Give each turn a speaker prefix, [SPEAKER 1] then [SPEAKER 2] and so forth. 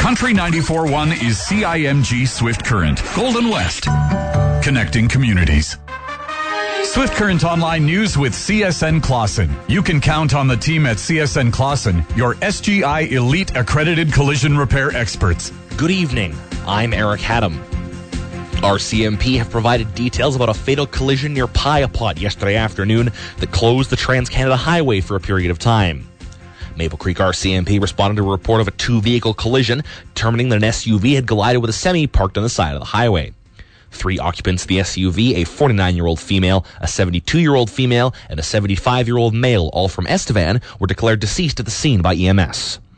[SPEAKER 1] Country 94.1 is CIMG Swift Current, Golden West, connecting communities. Swift Current Online News with CSN Clausen. You can count on the team at CSN Clausen, your SGI Elite Accredited Collision Repair experts.
[SPEAKER 2] Good evening. I'm Eric Haddam. RCMP have provided details about a fatal collision near Piapot yesterday afternoon that closed the Trans-Canada Highway for a period of time. Maple Creek RCMP responded to a report of a two-vehicle collision, determining that an SUV had collided with a semi parked on the side of the highway. 3 occupants of the SUV, a 49-year-old female, a 72-year-old female, and a 75-year-old male, all from Estevan, were declared deceased at the scene by EMS.